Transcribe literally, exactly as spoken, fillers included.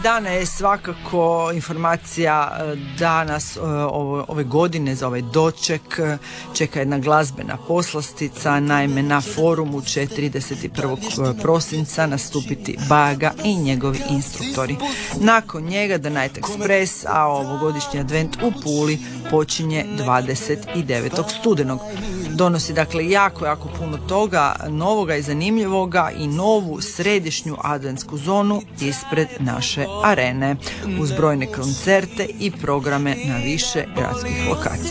dana je svakako informacija da nas ove godine za ovaj doček čeka jedna glazbena poslastica. Naime, na forumu će trideset prvog prosinca nastupiti Baga i njegovi instruktori. Nakon njega The Night Express, a ovogodišnji advent u Puli počinje dvadeset devetog studenog. Donosi dakle jako, jako puno toga novoga i zanimljivoga i novu središnju adventsku zonu ispred naše arene uz brojne koncerte i programe na više gradskih lokacija.